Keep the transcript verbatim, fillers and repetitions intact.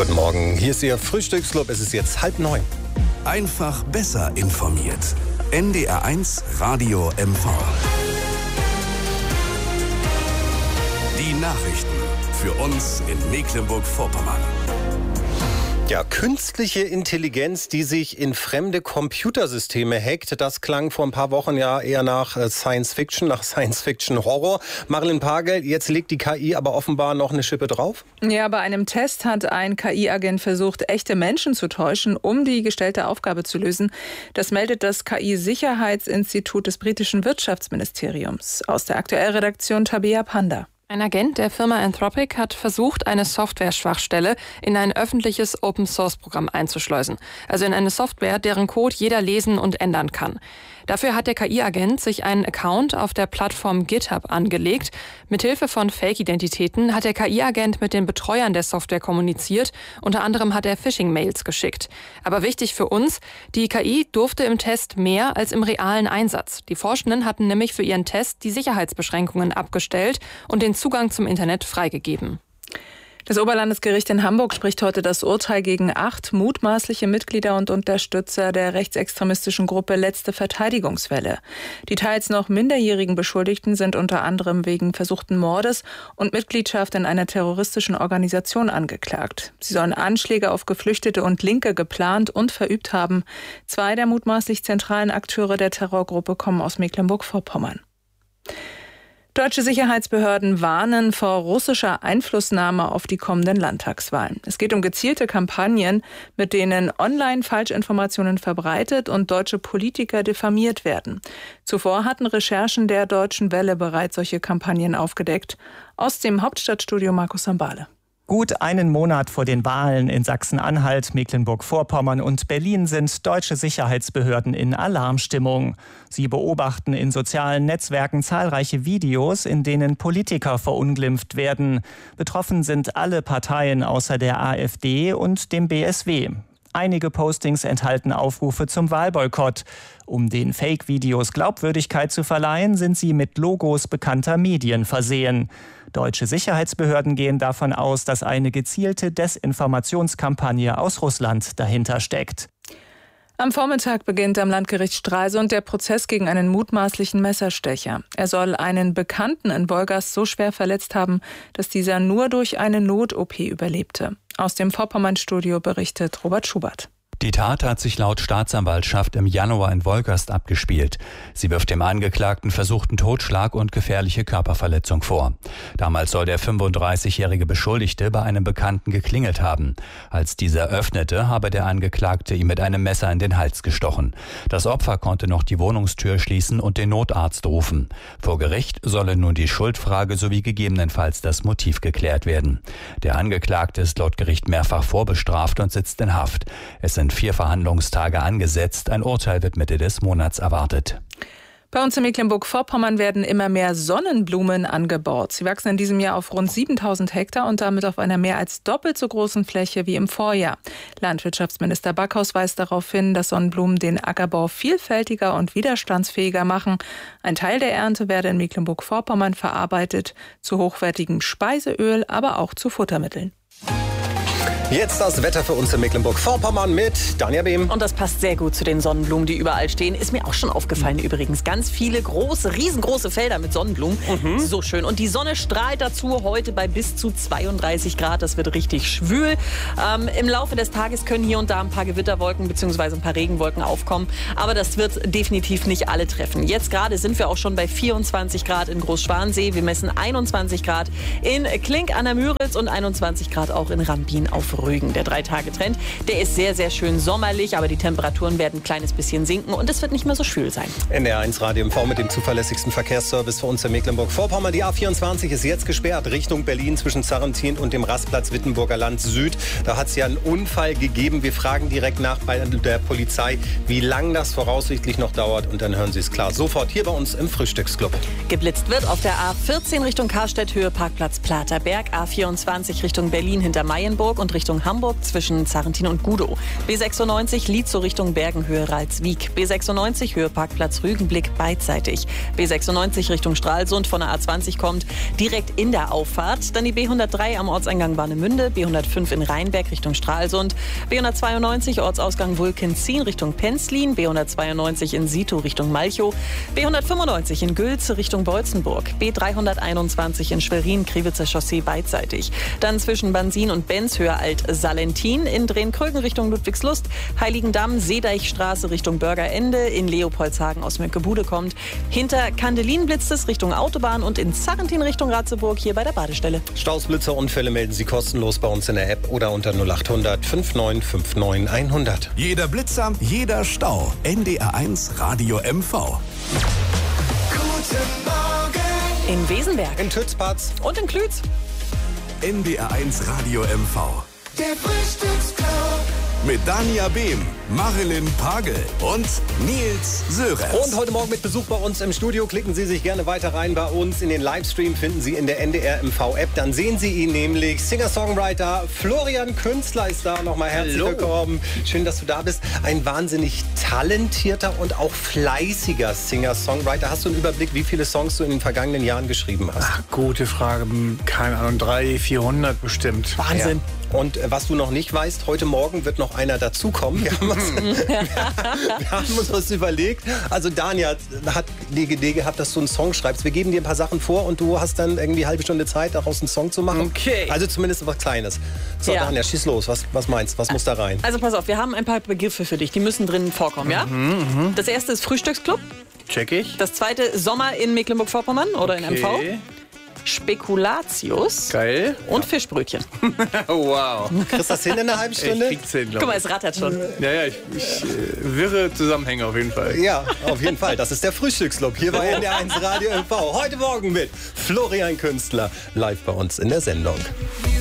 Guten Morgen, hier ist Ihr Frühstücksclub. Es ist jetzt halb neun. Einfach besser informiert. N D R eins Radio M V. Die Nachrichten für uns in Mecklenburg-Vorpommern. Ja, künstliche Intelligenz, die sich in fremde Computersysteme hackt, das klang vor ein paar Wochen ja eher nach Science Fiction, nach Science Fiction Horror. Marilyn Pagel, jetzt legt die K I aber offenbar noch eine Schippe drauf? Ja, bei einem Test hat ein K I-Agent versucht, echte Menschen zu täuschen, um die gestellte Aufgabe zu lösen. Das meldet das K I-Sicherheitsinstitut des britischen Wirtschaftsministeriums. Aus der Aktuellredaktion Tabea Panda. Ein Agent der Firma Anthropic hat versucht, eine Software-Schwachstelle in ein öffentliches Open-Source-Programm einzuschleusen. Also in eine Software, deren Code jeder lesen und ändern kann. Dafür hat der K I-Agent sich einen Account auf der Plattform GitHub angelegt. Mithilfe von Fake-Identitäten hat der K I-Agent mit den Betreuern der Software kommuniziert. Unter anderem hat er Phishing-Mails geschickt. Aber wichtig für uns, die K I durfte im Test mehr als im realen Einsatz. Die Forschenden hatten nämlich für ihren Test die Sicherheitsbeschränkungen abgestellt und den Zugang zum Internet freigegeben. Das Oberlandesgericht in Hamburg spricht heute das Urteil gegen acht mutmaßliche Mitglieder und Unterstützer der rechtsextremistischen Gruppe Letzte Verteidigungswelle. Die teils noch minderjährigen Beschuldigten sind unter anderem wegen versuchten Mordes und Mitgliedschaft in einer terroristischen Organisation angeklagt. Sie sollen Anschläge auf Geflüchtete und Linke geplant und verübt haben. Zwei der mutmaßlich zentralen Akteure der Terrorgruppe kommen aus Mecklenburg-Vorpommern. Deutsche Sicherheitsbehörden warnen vor russischer Einflussnahme auf die kommenden Landtagswahlen. Es geht um gezielte Kampagnen, mit denen online Falschinformationen verbreitet und deutsche Politiker diffamiert werden. Zuvor hatten Recherchen der Deutschen Welle bereits solche Kampagnen aufgedeckt. Aus dem Hauptstadtstudio Markus Sambale. Gut einen Monat vor den Wahlen in Sachsen-Anhalt, Mecklenburg-Vorpommern und Berlin sind deutsche Sicherheitsbehörden in Alarmstimmung. Sie beobachten in sozialen Netzwerken zahlreiche Videos, in denen Politiker verunglimpft werden. Betroffen sind alle Parteien außer der AfD und dem B S W. Einige Postings enthalten Aufrufe zum Wahlboykott. Um den Fake-Videos Glaubwürdigkeit zu verleihen, sind sie mit Logos bekannter Medien versehen. Deutsche Sicherheitsbehörden gehen davon aus, dass eine gezielte Desinformationskampagne aus Russland dahinter steckt. Am Vormittag beginnt am Landgericht Stralsund der Prozess gegen einen mutmaßlichen Messerstecher. Er soll einen Bekannten in Wolgast so schwer verletzt haben, dass dieser nur durch eine Not-O P überlebte. Aus dem Vorpommern-Studio berichtet Robert Schubert. Die Tat hat sich laut Staatsanwaltschaft im Januar in Wolgast abgespielt. Sie wirft dem Angeklagten versuchten Totschlag und gefährliche Körperverletzung vor. Damals soll der fünfunddreißigjährige Beschuldigte bei einem Bekannten geklingelt haben. Als dieser öffnete, habe der Angeklagte ihm mit einem Messer in den Hals gestochen. Das Opfer konnte noch die Wohnungstür schließen und den Notarzt rufen. Vor Gericht solle nun die Schuldfrage sowie gegebenenfalls das Motiv geklärt werden. Der Angeklagte ist laut Gericht mehrfach vorbestraft und sitzt in Haft. Es sind vier Verhandlungstage angesetzt. Ein Urteil wird Mitte des Monats erwartet. Bei uns in Mecklenburg-Vorpommern werden immer mehr Sonnenblumen angebaut. Sie wachsen in diesem Jahr auf rund siebentausend Hektar und damit auf einer mehr als doppelt so großen Fläche wie im Vorjahr. Landwirtschaftsminister Backhaus weist darauf hin, dass Sonnenblumen den Ackerbau vielfältiger und widerstandsfähiger machen. Ein Teil der Ernte werde in Mecklenburg-Vorpommern verarbeitet, zu hochwertigem Speiseöl, aber auch zu Futtermitteln. Jetzt das Wetter für uns in Mecklenburg-Vorpommern mit Danja Behm. Und das passt sehr gut zu den Sonnenblumen, die überall stehen. Ist mir auch schon aufgefallen übrigens. Ganz viele große, riesengroße Felder mit Sonnenblumen. Mhm. So schön. Und die Sonne strahlt dazu heute bei bis zu zweiunddreißig Grad. Das wird richtig schwül. Ähm, Im Laufe des Tages können hier und da ein paar Gewitterwolken bzw. ein paar Regenwolken aufkommen. Aber das wird definitiv nicht alle treffen. Jetzt gerade sind wir auch schon bei vierundzwanzig Grad in Großschwansee. Wir messen einundzwanzig Grad in Klink an der Müritz und einundzwanzig Grad auch in Rambin auf Rügen. Der Drei-Tage-Trend, der ist sehr, sehr schön sommerlich, aber die Temperaturen werden ein kleines bisschen sinken und es wird nicht mehr so schwül sein. N D R eins Radio M V mit dem zuverlässigsten Verkehrsservice für uns in Mecklenburg-Vorpommern. Die A vierundzwanzig ist jetzt gesperrt Richtung Berlin zwischen Zarrentin und dem Rastplatz Wittenburger Land Süd. Da hat es ja einen Unfall gegeben. Wir fragen direkt nach bei der Polizei, wie lange das voraussichtlich noch dauert und dann hören Sie es klar sofort hier bei uns im Frühstücksclub. Geblitzt wird auf der A vierzehn Richtung Karstädt, Höhe Parkplatz Platerberg, A vierundzwanzig Richtung Berlin hinter Mayenburg und Richtung Richtung Hamburg zwischen Zarrentin und Gudow. B sechsundneunzig Lietzow Richtung Bergenhöhe Ralswiek. B sechsundneunzig Höhe Parkplatz Rügenblick beidseitig. B sechsundneunzig Richtung Stralsund von der A zwanzig kommt direkt in der Auffahrt. Dann die B hundertdrei am Ortseingang Warnemünde. B hundertfünf in Rheinberg Richtung Stralsund. B hundertzweiundneunzig Ortsausgang Wulkenzien Richtung Penzlin. B hundertzweiundneunzig in Sito Richtung Malchow. B hundertfünfundneunzig in Gülze Richtung Beutzenburg. B dreihunderteinundzwanzig in Schwerin Kriwitzer Chaussee beidseitig. Dann zwischen Bansin und Benz Höhe Alt-Salentin. In Drehn-Krögen Richtung Ludwigslust. Heiligendamm Seedeichstraße Richtung Bürgerende. In Leopoldshagen aus Mönckebude kommt. Hinter Kandelin blitzt es Richtung Autobahn und in Zarrentin Richtung Ratzeburg hier bei der Badestelle. Staus, Blitzer, Unfälle melden Sie kostenlos bei uns in der App oder unter null acht hundert fünfundneunzig neunundfünfzig hundert. Jeder Blitzer, jeder Stau. N D R eins Radio M V. Guten Morgen. In Wesenberg. In Tützpatz. Und in Klütz. N D R eins Radio M V. Der Frühstücksclub. Mit Dania Behm, Marilyn Pagel und Nils Sörensen. Und heute Morgen mit Besuch bei uns im Studio. Klicken Sie sich gerne weiter rein bei uns. In den Livestream finden Sie in der N D R M V-App. Dann sehen Sie ihn nämlich. Singer-Songwriter Florian Künstler ist da. Nochmal herzlich Hallo. willkommen. Schön, dass du da bist. Ein wahnsinnig talentierter und auch fleißiger Singer-Songwriter. Hast du einen Überblick, wie viele Songs du in den vergangenen Jahren geschrieben hast? Ach, gute Frage. Keine Ahnung, dreihundert, vierhundert bestimmt. Wahnsinn. Ja. Und äh, was du noch nicht weißt, heute Morgen wird noch einer dazukommen. Wir haben uns, wir haben uns was überlegt. Also Dania hat die Idee gehabt, dass du einen Song schreibst. Wir geben dir ein paar Sachen vor und du hast dann irgendwie eine halbe Stunde Zeit, daraus einen Song zu machen. Okay. Also zumindest was Kleines. So, Ja. Dania, schieß los. Was, was meinst du? Was muss da rein? Also pass auf, wir haben ein paar Begriffe für dich. Die müssen drin vorkommen, ja? Das erste ist Frühstücksclub. Check ich. Das zweite Sommer in Mecklenburg-Vorpommern oder in M V. Okay. Spekulatius. Geil. Und Fischbrötchen. Wow. Kriegst du das hin in einer halben Ich Stunde? krieg's hin, Guck glaub mal, ich. es rattert schon. Ja, ja, ich, ich äh, wirre Zusammenhänge auf jeden Fall. Ja, auf jeden Fall. Das ist der Frühstücksclub hier bei N D R eins Radio M V. Heute Morgen mit Florian Künstler live bei uns in der Sendung.